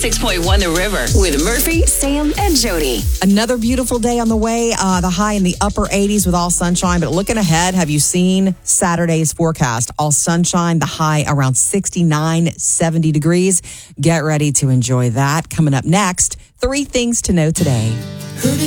106.1 The River with Murphy, Sam, and Jody. Another beautiful day on the way. The high in the upper 80s with all sunshine. But looking ahead, have you seen Saturday's forecast? All sunshine, the high around 69, 70 degrees. Get ready to enjoy that. Coming up next, 3 things to know today. Heard